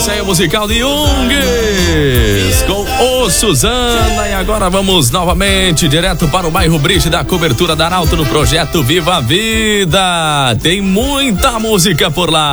Esse aí é o musical de Jungs com o Suzana. E agora vamos novamente direto para o bairro Bridge da cobertura da Arauto no projeto Viva a Vida. Tem muita música por lá.